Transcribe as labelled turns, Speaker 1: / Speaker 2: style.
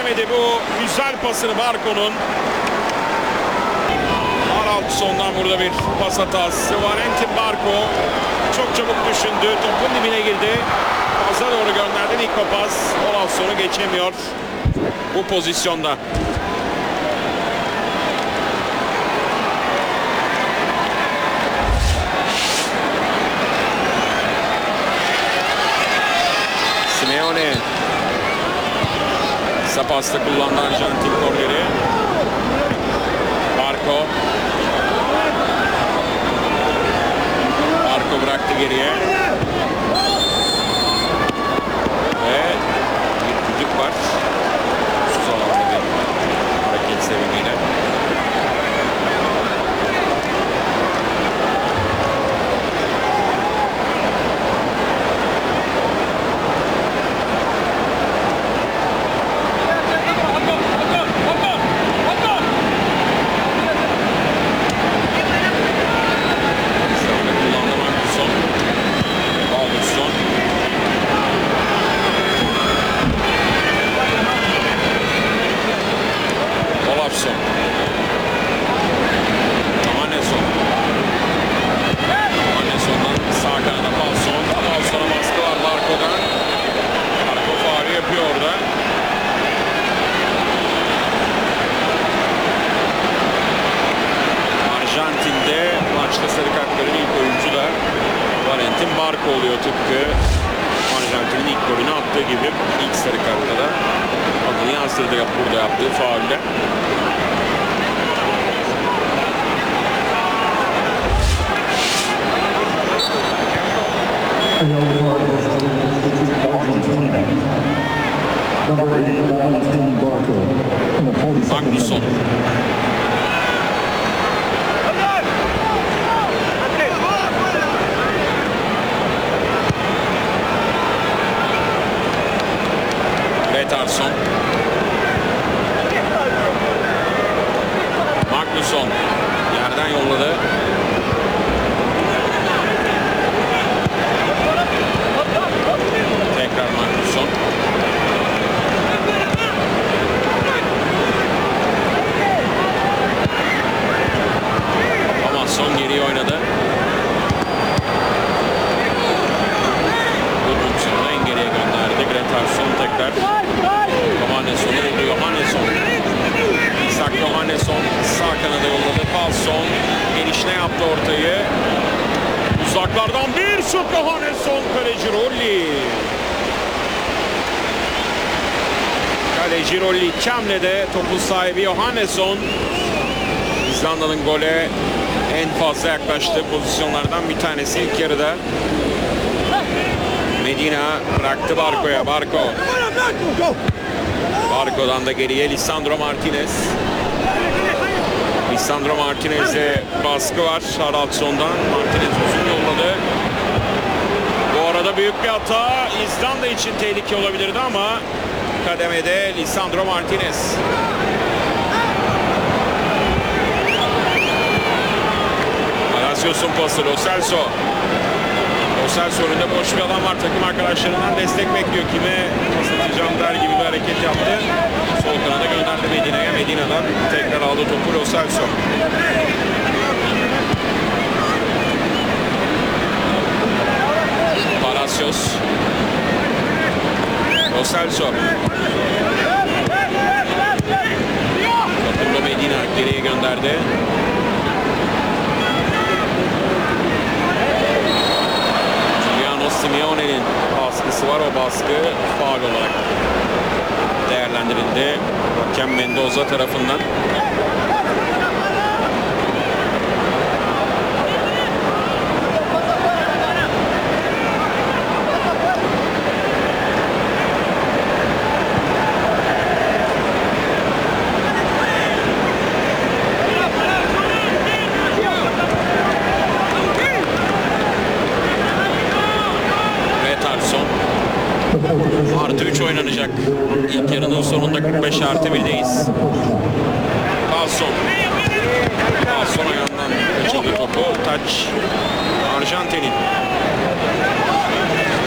Speaker 1: veremedi bu güzel pasını Barco'nun. Haraldsson'dan burada bir pas hatası. Valentin Barco çok çabuk düşündü. Topun dibine girdi. Pas'a doğru gönderdi. Niko pas. Haraldsson'u geçemiyor bu pozisyonda. Simeone. Kısa pasta kullandı Arjantin korneri. Barco. Barco bıraktı geriye. Ve bir düdük var. Sus alanda bir hareket sebebiyle. Arjantin'de maçta sarı kartların ilk oyuncu da Valentin Barco oluyor, tıpkı Arjantin'in ilk golünü attığı gibi ilk sarı kartta da adını yazdırdı burada yaptığı faulle. Magnusson. Gretarsson. Magnusson yerden yolladı. Tekrar Magnusson. Thomasson geriye oynadı. Gudmundsson'u en geriye gönderdi. Gretarsson tekrar Johannesson'u buldu. Johannesson. Isak Johannesson sağ kanada yolladı. Paulson gelişine yaptı ortayı. Uzaklardan bir şut Johannesson. Kaleci Rolli. Kaleci Rolli Kemle'de topun sahibi Johannesson. İzlanda'nın gole en fazla yaklaştığı pozisyonlardan bir tanesi ilk yarıda. Medina bıraktı Barco'ya. Barco'dan da geriye Lisandro Martinez. Lisandro Martinez'e baskı var Haraldsson'dan. Martinez uzun yolladı. Bu arada büyük bir hata İzlanda için tehlike olabilirdi ama kademede Lisandro Martinez. Palacios'un pası Lo Celso. Lo Celso önünde boş bir adam var. Takım arkadaşlarından destek bekliyor. Kime pas atacağım der gibi bir hareket yaptı. Sol kanada gönderdi Medina'ya. Medina'dan tekrar aldı topu Lo Celso. Palacios. Lo Celso. Topu Medina geriye gönderdi. Simeone'nin baskısı var. O baskı faul olarak değerlendirildi hakem Mendoza tarafından. Artı 3 oynanacak. İlk yarının sonunda 45+1'deyiz. Paulson. Paulson ayağından kaçırdı topu. Taç Arjantin'in.